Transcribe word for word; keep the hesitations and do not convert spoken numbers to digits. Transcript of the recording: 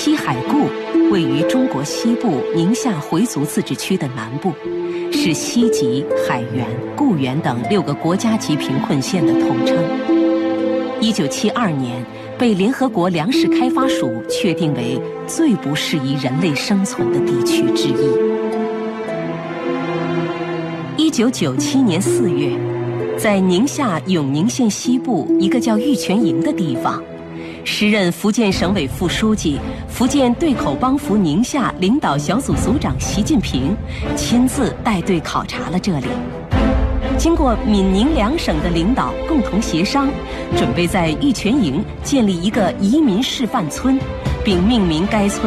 西海固位于中国西部宁夏回族自治区的南部，是西级、海原、固原等六个国家级贫困县的统称。一九七二年，被联合国粮食开发署确定为最不适宜人类生存的地区之一。一九九七年四月，在宁夏永宁县西部一个叫玉泉营的地方，时任福建省委副书记、福建对口帮扶宁夏领导小组组长习近平亲自带队考察了这里。经过闽宁两省的领导共同协商，准备在玉泉营建立一个移民示范村，并命名该村